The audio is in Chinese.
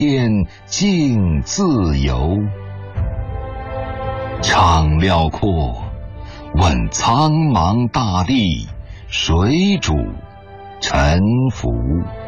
天尽自由。敞辽阔，问苍茫大地，谁主沉浮？